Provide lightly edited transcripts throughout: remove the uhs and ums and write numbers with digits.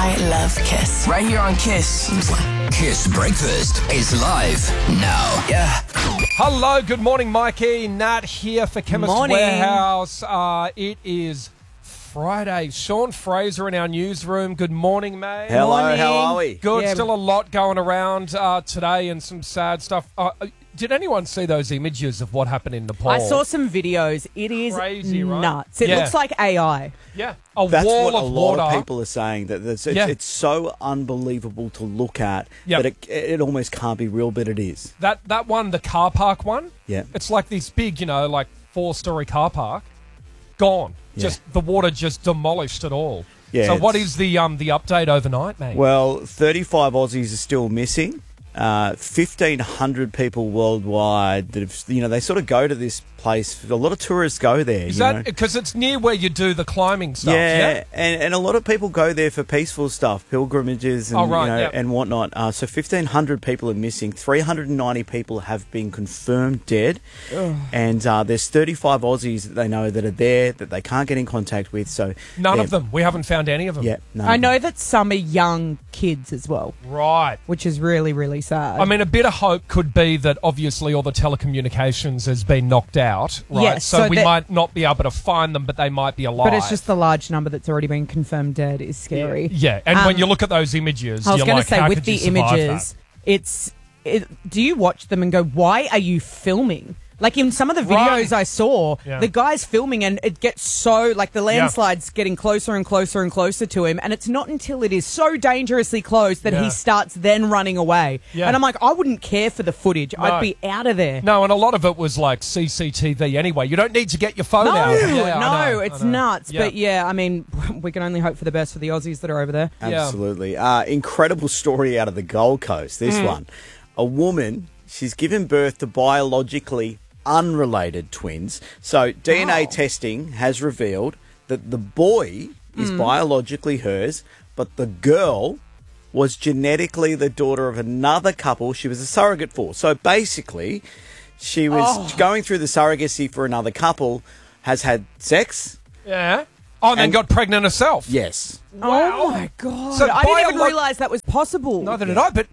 I love Kiss. Right here on Kiss. Kiss Breakfast is live now. Yeah. Hello, good morning, Mikey. Nat here for Chemist Morning. Warehouse. It is Friday. Sean Fraser in our newsroom. Good morning, mate. Hello, Morning. how are we? Good. Yeah. Still a lot going around today and some sad stuff. Did anyone see those images of what happened in Nepal? I saw some videos. It is Crazy, right? nuts. It Yeah. looks like AI. Yeah. A That's wall what a of lot water. of people are saying, that it's so unbelievable to look at Yep. that it almost can't be real, but it is. That one, the car park one. Yeah. It's like this big, like 4-story car park. Gone. Yeah. Just the water just demolished it all. Yeah, So what it's- is the update overnight, mate? Well, 35 Aussies are still missing. 1,500 people worldwide that have, they sort of go to this place. A lot of tourists go there. Is you know? that because it's near where you do the climbing stuff? Yeah, and a lot of people go there for peaceful stuff, pilgrimages and Oh, right, yep. and whatnot. So 1,500 people are missing. 390 people have been confirmed dead, and there's 35 Aussies that they know that are there that they can't get in contact with. So None they're- of them. We haven't found any of them. Yeah, none I of know them. that some are young kids as well, Right. which is really, really sad. I mean, a bit of hope could be that obviously all the telecommunications has been knocked out, right? Yes, so so we that- might not be able to find them, but they might be alive. but it's just the large number that's already been confirmed dead is scary. Yeah, and when you look at those images, I was you're going like, to say, how with could you the survive images, do you watch them and go, why are you filming? Like in some of the videos Right. I saw, Yeah. the guy's filming and it gets so, like the landslide's getting closer and closer and closer to him. And it's not until it is so dangerously close that Yeah. he starts then running away. Yeah. And I'm like, I wouldn't care for the footage. No. I'd be out of there. No, and a lot of it was like CCTV anyway. You don't need to get your phone No, out. Yeah, I know, it's I know. nuts. Yeah. But yeah, I mean, we can only hope for the best for the Aussies that are over there. Yeah. Absolutely. Incredible story out of the Gold Coast, this one. A woman, she's given birth to biologically unrelated twins. So DNA testing has revealed that the boy is biologically hers, but the girl was genetically the daughter of another couple she was a surrogate for. So basically, she was going through the surrogacy for another couple, has had sex. Yeah. Oh, and then And- got pregnant herself. Yes. Oh my God. So I didn't even biolo- realise that was possible. Neither did I, but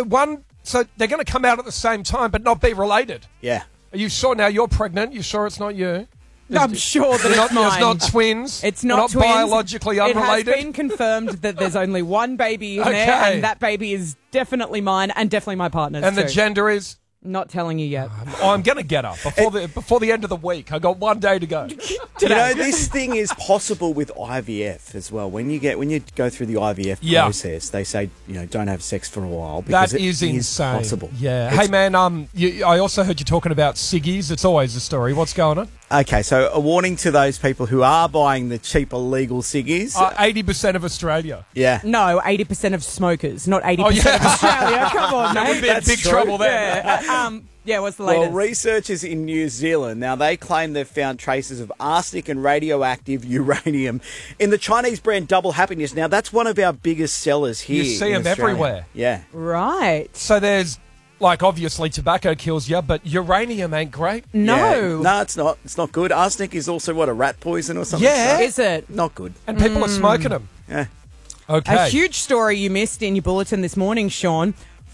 so they're going to come out at the same time but not be related. Yeah. Are you sure now you're pregnant? You sure it's not you? I'm sure that They're it's not, mine. It's not twins. It's They're not twins. biologically unrelated. It has been confirmed that there's only one baby in there, Okay. and that baby is definitely mine and definitely my partner's and the too. gender is. Not telling you yet. Oh, I'm going to get up before the end of the week. I got one day to go. You know, this thing is possible with IVF as well. When you go through the IVF Yeah. process, they say, don't have sex for a while because That is it insane. possible. Yeah. It's- Hey man, I also heard you talking about ciggies. It's always a story. What's going on? Okay, so a warning to those people who are buying the cheap illegal ciggies. 80% of Australia. Yeah. No, 80% of smokers, not 80% Oh, yeah. of Australia. Come on, That would mate. be in That's big true. trouble there. Yeah, what's the Well, latest? researchers in New Zealand, now they claim they've found traces of arsenic and radioactive uranium in the Chinese brand Double Happiness. Now, that's one of our biggest sellers here. You see in 'em Australia. everywhere. Yeah. Right. So there's, obviously tobacco kills you, but uranium ain't great. No. Yeah. No, it's not. It's not good. Arsenic is also, a rat poison or something? Yeah. So Is it? not good. And people are smoking them. Yeah. Okay. A huge story you missed in your bulletin this morning, Sean.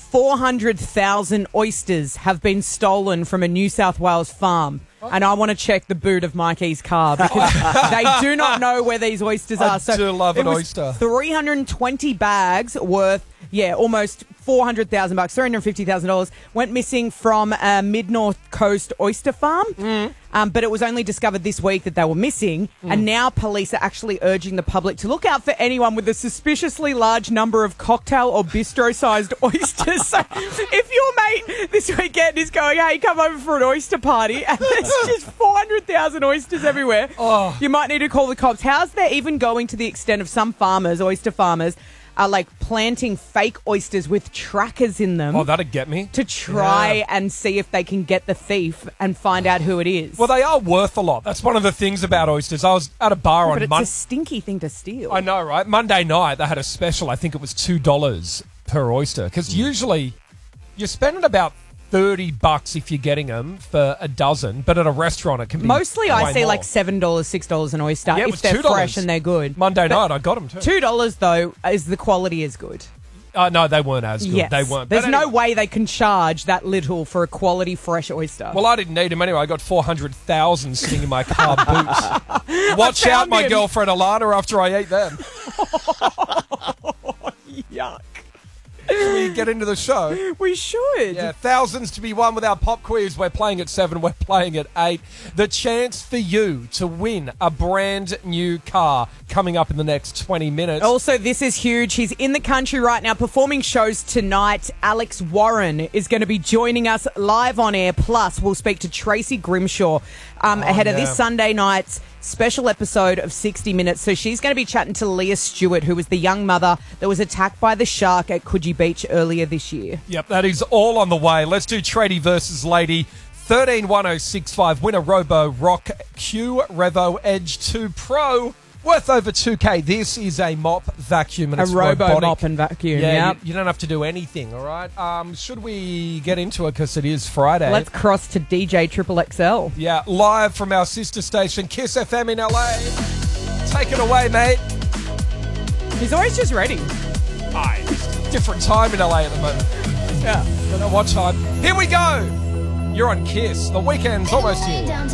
400,000 oysters have been stolen from a New South Wales farm. And I want to check the boot of Mikey's car because they do not know where these oysters I are. do love an it was oyster. 320 bags worth, almost $400,000, $350,000 went missing from a mid-north coast oyster farm. But it was only discovered this week that they were missing. And now police are actually urging the public to look out for anyone with a suspiciously large number of cocktail or bistro-sized oysters. So if your mate this weekend is going, hey, come over for an oyster party, and there's just 400,000 oysters everywhere, you might need to call the cops. How's there even going to the extent of some farmers, oyster farmers, are planting fake oysters with trackers in them Oh, that'd get me. to try Yeah. and see if they can get the thief and find out who it is. Well, they are worth a lot. That's one of the things about oysters. I was at a bar but on it's Monday. a stinky thing to steal. I know, right? Monday night, they had a special. I think it was $2 per oyster. Because usually you're spending about $30 if you're getting them for a dozen, but at a restaurant it can be Mostly I way see more. like $7, $6 an oyster Yeah, it if was they're $2. fresh and they're good. Monday night I got them too. $2 though is the quality is good. No, they weren't as good. Yes. They weren't. There's But no anyway. way they can charge that little for a quality fresh oyster. Well, I didn't need them anyway. I got 400,000 sitting in my car boots. Watch out, my him. girlfriend Alana, after I eat them. Yuck. Should we get into the show? We should. Yeah, thousands to be won with our pop quiz. We're playing at 7, we're playing at 8. The chance for you to win a brand new car coming up in the next 20 minutes. Also, this is huge. He's in the country right now performing shows tonight. Alex Warren is going to be joining us live on air. Plus, we'll speak to Tracy Grimshaw ahead of this Sunday night's special episode of 60 Minutes. So she's going to be chatting to Leah Stewart, who was the young mother that was attacked by the shark at Coogee Beach earlier this year. Yep, that is all on the way. Let's do Tradie versus Lady. 131065, winner Robo Rock Q Revo Edge 2 Pro. Worth over 2K. This is a mop vacuum and A it's robo robotic. mop and vacuum. Yeah, Yep. you don't have to do anything, all right? Should we get into it because it is Friday? Let's cross to DJ Triple XL. Yeah, live from our sister station, Kiss FM in LA. Take it away, mate. He's always just ready. Aye, different time in LA at the moment. Yeah. Don't know what time. Here we go. You're on Kiss. The weekend's almost here.